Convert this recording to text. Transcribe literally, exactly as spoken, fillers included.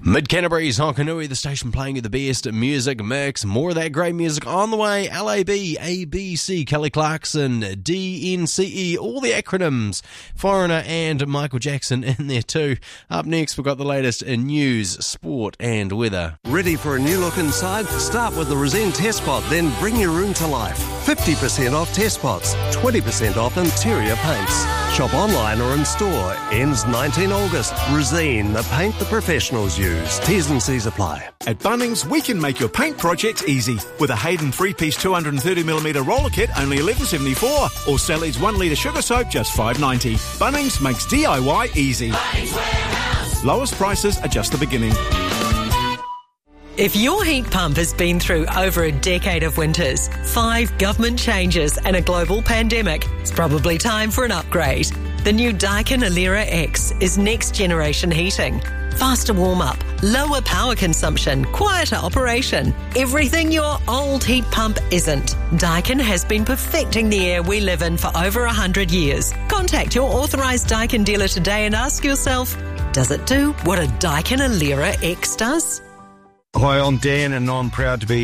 Mid-Canterbury's Honkanui, the station playing you the best music mix. More of that great music on the way. L A B, A B C, Kelly Clarkson, D N C E, all the acronyms. Foreigner and Michael Jackson in there too. Up next, we've got the latest in news, sport and weather. Ready for a new look inside? Start with the Resene Test Pot, then bring your room to life. fifty percent off test pots, twenty percent off interior paints. Shop online or in store. Ends nineteenth of August. Resene, the paint the professionals use. T's and C's apply. At Bunnings, we can make your paint projects easy. With a Hayden three-piece two hundred thirty millimetre roller kit, only eleven seventy-four, or Sally's one litre sugar soap, just five ninety. Bunnings makes D I Y easy. Bunnings Warehouse. Lowest prices are just the beginning. If your heat pump has been through over a decade of winters, five government changes and a global pandemic, it's probably time for an upgrade. The new Daikin Alera X is next generation heating. Faster warm-up, lower power consumption, quieter operation. Everything your old heat pump isn't. Daikin has been perfecting the air we live in for over one hundred years. Contact your authorised Daikin dealer today and ask yourself, does it do what a Daikin Alera X does? Hi, I'm Dan and I'm proud to be